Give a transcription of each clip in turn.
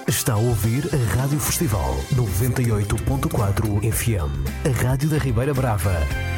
Está a ouvir a Rádio Festival 98.4 FM, a Rádio da Ribeira Brava.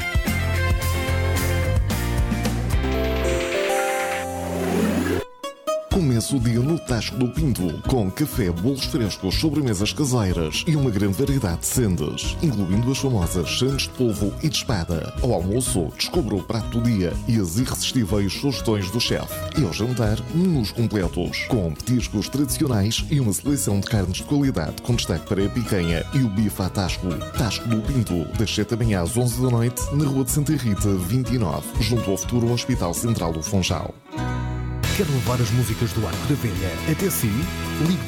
Começa o dia no Tasco do Pinto, com café, bolos frescos, sobremesas caseiras e uma grande variedade de sendas, incluindo as famosas sandes de polvo e de espada. Ao almoço, descubra o prato do dia e as irresistíveis sugestões do chefe. E ao jantar, menus completos, com petiscos tradicionais e uma seleção de carnes de qualidade, com destaque para a picanha e o bife à Tasco. Tasco do Pinto, das 7 da manhã às 11 da noite, na Rua de Santa Rita, 29, junto ao futuro Hospital Central do Funchal. Quer levar as músicas do Arco da Velha até si? Ligue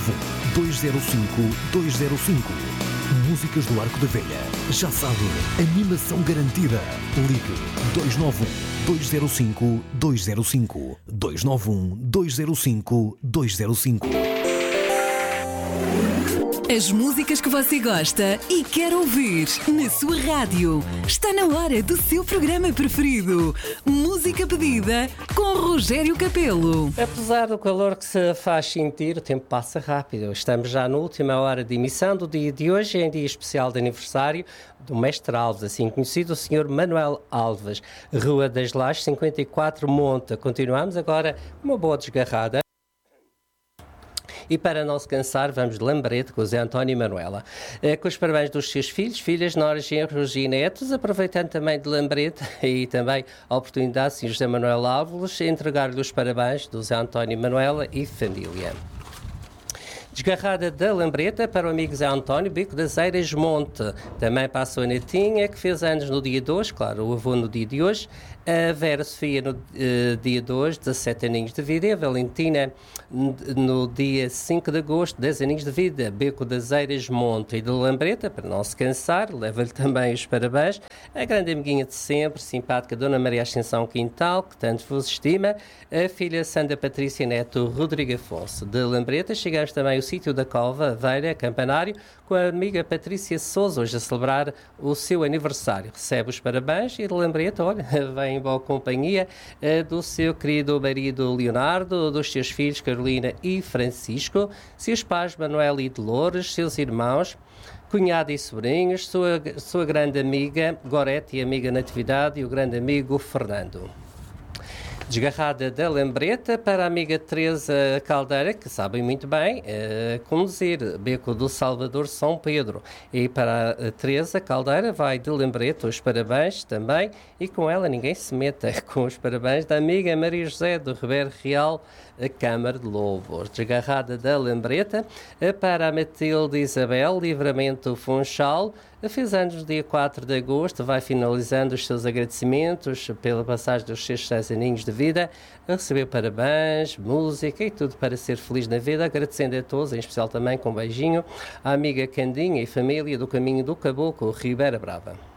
291-205-205. Músicas do Arco da Velha. Já sabe, animação garantida. Ligue 291-205-205. 291-205-205. As músicas que você gosta e quer ouvir na sua rádio. Está na hora do seu programa preferido. Música pedida com Rogério Capelo. Apesar do calor que se faz sentir, o tempo passa rápido. Estamos já na última hora de emissão do dia de hoje, em dia especial de aniversário do Mestre Alves, assim conhecido, o Sr. Manuel Alves. Rua das Lajes, 54, Monte. Continuamos agora uma boa desgarrada. E para não se cansar, vamos de lambrete com o Zé António e Manuela. Com os parabéns dos seus filhos, filhas, noras, genros e netos, aproveitando também de lambrete e também a oportunidade, Sr. José Manuel Alves, entregar-lhe os parabéns do Zé António e Manuela e família. Desgarrada da lambreta para o amigo Zé António, Bico das Eiras Monte. Também para a sua netinha, que fez anos no dia de hoje, claro, o avô no dia de hoje. A Vera Sofia no dia de hoje, 17 aninhos de vida. E a Valentina no dia 5 de agosto, 10 aninhos de vida. Bico das Eiras Monte e de lambreta, para não se cansar, leva-lhe também os parabéns. A grande amiguinha de sempre, simpática Dona Maria Ascensão Quintal, que tanto vos estima. A filha Sandra Patrícia Neto Rodrigo Afonso. De lambreta chegamos também ao sítio da Cova, Aveira, Campanário, com a amiga Patrícia Sousa, hoje a celebrar o seu aniversário. Recebe os parabéns e de lambreta, olha, vem em boa companhia do seu querido marido Leonardo, dos seus filhos Carolina e Francisco, seus pais Manuel e Dolores, seus irmãos, cunhado e sobrinhos, sua grande amiga Gorete e amiga Natividade e o grande amigo Fernando. Desgarrada da lambreta para a amiga Teresa Caldeira, que sabem muito bem conduzir, Beco do Salvador São Pedro. E para a Teresa Caldeira vai de lambreta os parabéns também, e com ela ninguém se meta, com os parabéns da amiga Maria José do Ribeiro Real, a Câmara de Louvos. Desgarrada da lambreta para a Matilde Isabel, Livramento Funchal, fez anos no dia 4 de agosto, vai finalizando os seus agradecimentos pela passagem dos seus 6 aninhos de vida, recebeu parabéns, música e tudo para ser feliz na vida, agradecendo a todos, em especial também com um beijinho, à amiga Candinha e família do Caminho do Caboclo, Ribeira Brava.